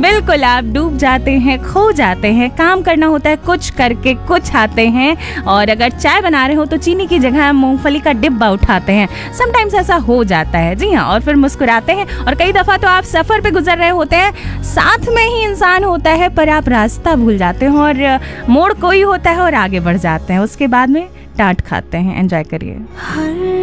बिल्कुल, आप डूब जाते हैं, खो जाते हैं, काम करना होता है, कुछ करके कुछ आते हैं, और अगर चाय बना रहे हो तो चीनी की जगह मूंगफली का डिब्बा उठाते हैं। समटाइम्स ऐसा हो जाता है, जी हाँ, और फिर मुस्कुराते हैं। और कई दफ़ा तो आप सफ़र पे गुजर रहे होते हैं, साथ में ही इंसान होता है, पर आप रास्ता भूल जाते हैं और मोड़ कोई होता है और आगे बढ़ जाते हैं। उसके बाद में डांट खाते हैं। एंजॉय करिए।